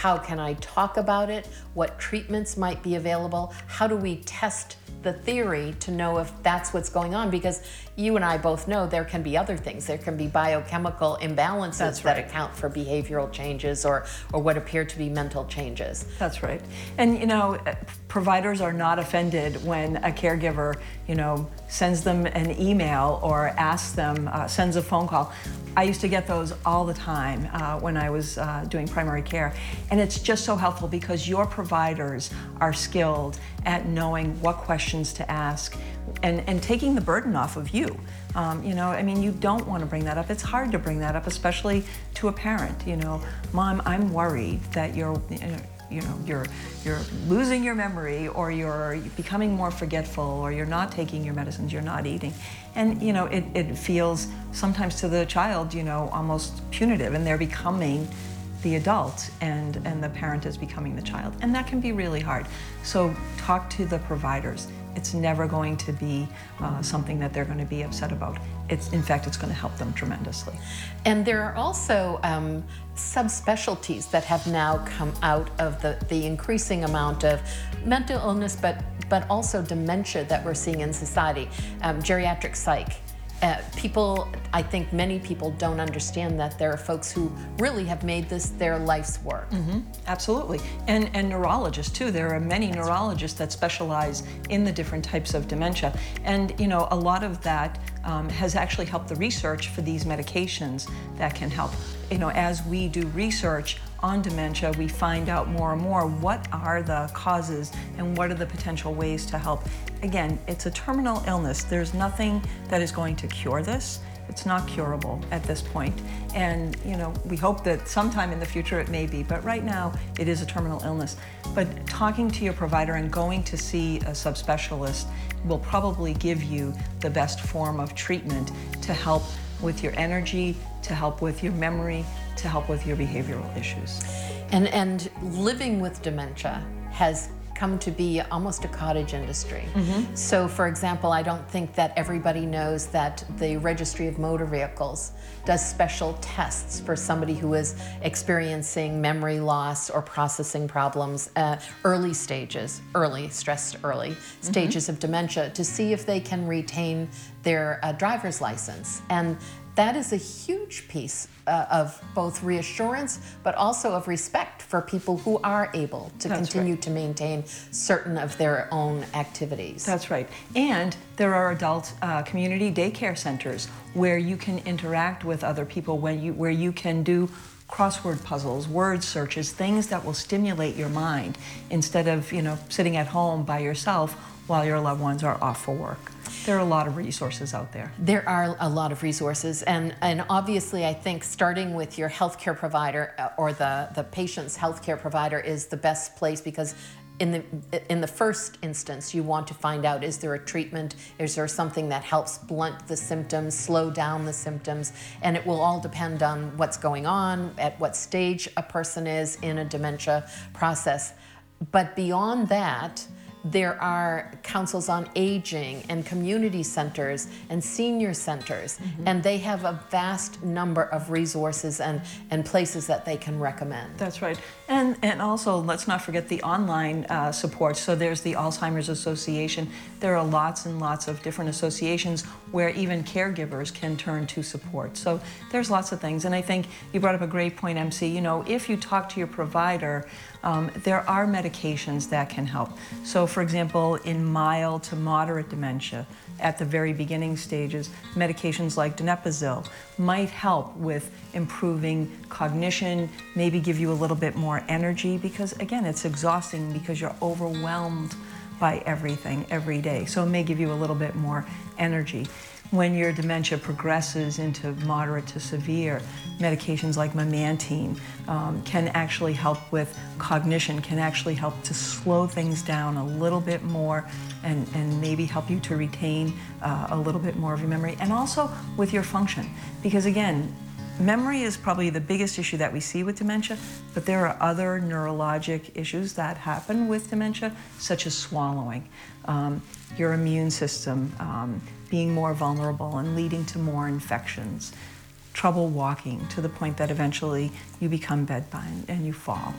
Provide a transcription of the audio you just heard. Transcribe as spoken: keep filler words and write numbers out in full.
How can I talk about it? What treatments might be available? How do we test the theory to know if that's what's going on? Because you and I both know there can be other things. There can be biochemical imbalances That's that right. account for behavioral changes or, or what appear to be mental changes. That's right. And you know, providers are not offended when a caregiver, you know, sends them an email or asks them, uh, sends a phone call. I used to get those all the time uh, when I was uh, doing primary care. And it's just so helpful because your providers are skilled at knowing what questions to ask and, and taking the burden off of you. Um, you know, I mean, you don't want to bring that up. It's hard to bring that up, especially to a parent. You know, Mom, I'm worried that you're, you know, you're you're losing your memory, or you're becoming more forgetful, or you're not taking your medicines, you're not eating. And, you know, it, it feels sometimes to the child, you know, almost punitive, and they're becoming the adult, and, and the parent is becoming the child. And that can be really hard. So talk to the providers. It's never going to be uh, something that they're going to be upset about. It's, in fact, it's going to help them tremendously. And there are also um, subspecialties that have now come out of the, the increasing amount of mental illness, but, but also dementia that we're seeing in society. Um, geriatric psych. Uh, people, I think many people don't understand that there are folks who really have made this their life's work. Mm-hmm. Absolutely. And, and neurologists too. There are many That's neurologists right. that specialize in the different types of dementia. And, you know, a lot of that um, has actually helped the research for these medications that can help. You know, as we do research on dementia, we find out more and more what are the causes and what are the potential ways to help. Again, it's a terminal illness. There's nothing that is going to cure this. It's not curable at this point. And, you know, we hope that sometime in the future it may be, but right now it is a terminal illness. But talking to your provider and going to see a subspecialist will probably give you the best form of treatment to help with your energy, to help with your memory, to help with your behavioral issues. And, and living with dementia has come to be almost a cottage industry. Mm-hmm. So for example, I don't think that everybody knows that the Registry of Motor Vehicles does special tests for somebody who is experiencing memory loss or processing problems, uh, early stages, early, stressed early mm-hmm. stages of dementia, to see if they can retain their uh, driver's license. And that is a huge piece uh, of both reassurance, but also of respect for people who are able to That's continue right. to maintain certain of their own activities. That's right. And there are adult uh, community daycare centers where you can interact with other people, when you, where you can do crossword puzzles, word searches, things that will stimulate your mind instead of, you know, sitting at home by yourself while your loved ones are off for work. There are a lot of resources out there. There are a lot of resources, and, and obviously I think starting with your healthcare provider or the, the patient's healthcare provider is the best place, because in the, in the first instance you want to find out, is there a treatment, is there something that helps blunt the symptoms, slow down the symptoms, and it will all depend on what's going on, at what stage a person is in a dementia process. But beyond that, there are councils on aging and community centers and senior centers, mm-hmm. and they have a vast number of resources and, and places that they can recommend. That's right. And, and also, let's not forget the online uh, support. So there's the Alzheimer's Association. There are lots and lots of different associations where even caregivers can turn to support. So there's lots of things. And I think you brought up a great point, M C. You know, if you talk to your provider, um, there are medications that can help. So for example, in mild to moderate dementia, at the very beginning stages, medications like donepezil might help with improving cognition, maybe give you a little bit more energy, because again, it's exhausting because you're overwhelmed by everything every day. So it may give you a little bit more energy. When your dementia progresses into moderate to severe, medications like memantine um, can actually help with cognition, can actually help to slow things down a little bit more, and, and maybe help you to retain uh, a little bit more of your memory, and also with your function. Because again, memory is probably the biggest issue that we see with dementia, but there are other neurologic issues that happen with dementia, such as swallowing, um, your immune system um, being more vulnerable and leading to more infections, trouble walking to the point that eventually you become bedbound and you fall.